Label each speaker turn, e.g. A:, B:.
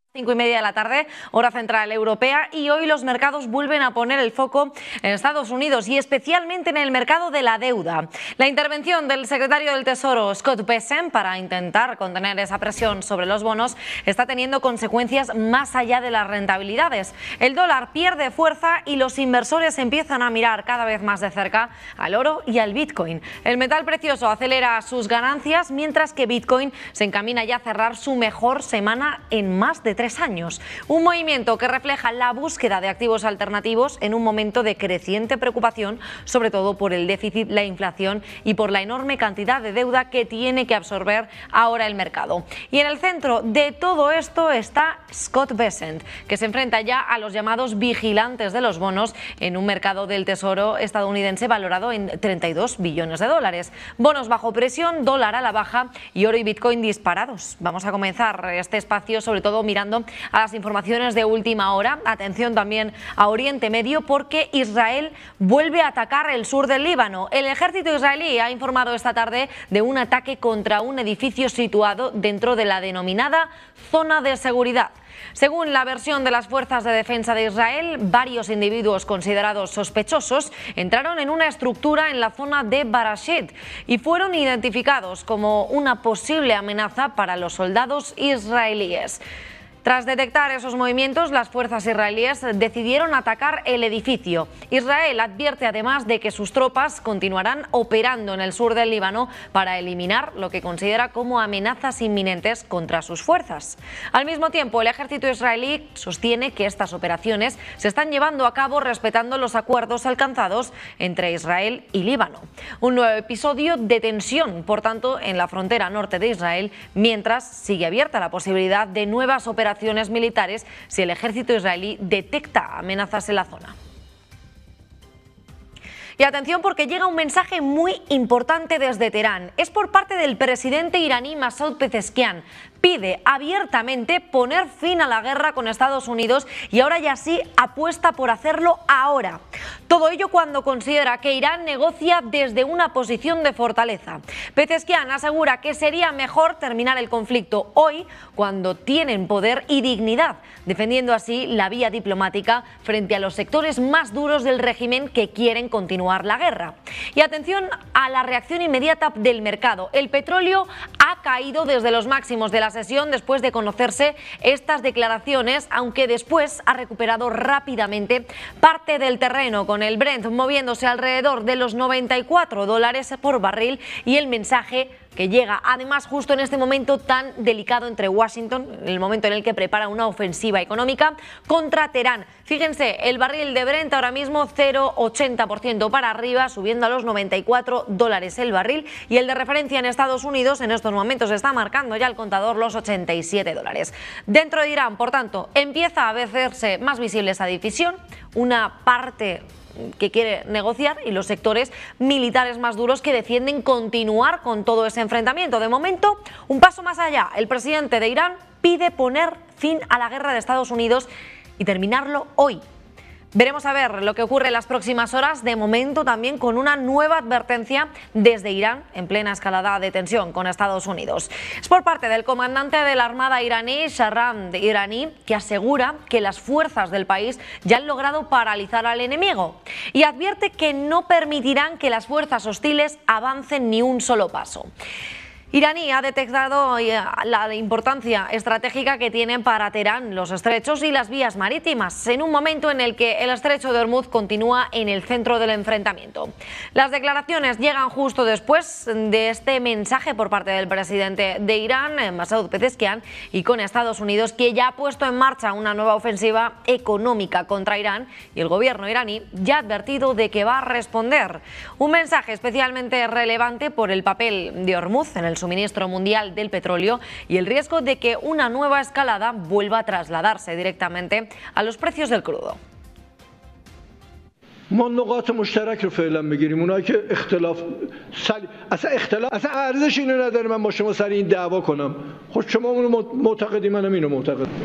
A: 5:30 de la tarde, hora central europea, y hoy los mercados vuelven a poner el foco en Estados Unidos y especialmente en el mercado de la deuda. La intervención del secretario del Tesoro, Scott Bessent, para intentar contener esa presión sobre los bonos está teniendo consecuencias más allá de las rentabilidades. El dólar pierde fuerza y los inversores empiezan a mirar cada vez más de cerca al oro y al Bitcoin. El metal precioso acelera sus ganancias, mientras que Bitcoin se encamina ya a cerrar su mejor semana en más de 3 años. Un movimiento que refleja la búsqueda de activos alternativos en un momento de creciente preocupación, sobre todo por el déficit, la inflación y por la enorme cantidad de deuda que tiene que absorber ahora el mercado. Y en el centro de todo esto está Scott Bessent, que se enfrenta ya a los llamados vigilantes de los bonos en un mercado del tesoro estadounidense valorado en 32 billones de dólares. Bonos bajo presión, dólar a la baja y oro y Bitcoin disparados. Vamos a comenzar este espacio sobre todo mirando a las informaciones de última hora. Atención también a Oriente Medio, porque Israel vuelve a atacar el sur del Líbano. El ejército israelí ha informado esta tarde de un ataque contra un edificio situado dentro de la denominada zona de seguridad. Según la versión de las fuerzas de defensa de Israel, varios individuos considerados sospechosos entraron en una estructura en la zona de Barashit y fueron identificados como una posible amenaza para los soldados israelíes. Tras detectar esos movimientos, las fuerzas israelíes decidieron atacar el edificio. Israel advierte además de que sus tropas continuarán operando en el sur del Líbano para eliminar lo que considera como amenazas inminentes contra sus fuerzas. Al mismo tiempo, el ejército israelí sostiene que estas operaciones se están llevando a cabo respetando los acuerdos alcanzados entre Israel y Líbano. Un nuevo episodio de tensión, por tanto, en la frontera norte de Israel, mientras sigue abierta la posibilidad de nuevas operaciones militares si el ejército israelí detecta amenazas en la zona. Y atención, porque llega un mensaje muy importante desde Teherán. Es por parte del presidente iraní Masoud Pezeshkian. Pide abiertamente poner fin a la guerra con Estados Unidos y ahora ya sí apuesta por hacerlo ahora. Todo ello cuando considera que Irán negocia desde una posición de fortaleza. Pezeshkian asegura que sería mejor terminar el conflicto hoy, cuando tienen poder y dignidad, defendiendo así la vía diplomática frente a los sectores más duros del régimen que quieren continuar la guerra. Y atención a la reacción inmediata del mercado. El petróleo ha caído desde los máximos de la sesión después de conocerse estas declaraciones, aunque después ha recuperado rápidamente parte del terreno, con el Brent moviéndose alrededor de los $94 por barril, y el mensaje que llega además justo en este momento tan delicado entre Washington, en el momento en el que prepara una ofensiva económica contra Teherán. Fíjense, el barril de Brent ahora mismo 0,80% para arriba, subiendo a los $94 el barril, y el de referencia en Estados Unidos en estos momentos está marcando ya el contador los $87. Dentro de Irán, por tanto, empieza a hacerse más visible esa división, una parte que quiere negociar y los sectores militares más duros que defienden continuar con todo ese enfrentamiento. De momento, un paso más allá. El presidente de Irán pide poner fin a la guerra de Estados Unidos y terminarlo hoy. Veremos a ver lo que ocurre en las próximas horas, de momento también con una nueva advertencia desde Irán en plena escalada de tensión con Estados Unidos. Es por parte del comandante de la Armada iraní, Shahram Iraní, que asegura que las fuerzas del país ya han logrado paralizar al enemigo y advierte que no permitirán que las fuerzas hostiles avancen ni un solo paso. Iraní ha detectado la importancia estratégica que tienen para Teherán los estrechos y las vías marítimas, en un momento en el que el estrecho de Hormuz continúa en el centro del enfrentamiento. Las declaraciones llegan justo después de este mensaje por parte del presidente de Irán, Masoud Pezeshkian, y con Estados Unidos, que ya ha puesto en marcha una nueva ofensiva económica contra Irán, y el gobierno iraní ya ha advertido de que va a responder. Un mensaje especialmente relevante por el papel de Hormuz en el suministro mundial del petróleo y el riesgo de que una nueva escalada vuelva a trasladarse directamente a los precios del crudo.
B: ما نقاط مشترک رو فعلا بگیریم، اونایی که اصلا ارزش اینو نداره من با شما سر این دعوا کنم. خب شما اونو معتقدی، منم اینو معتقد.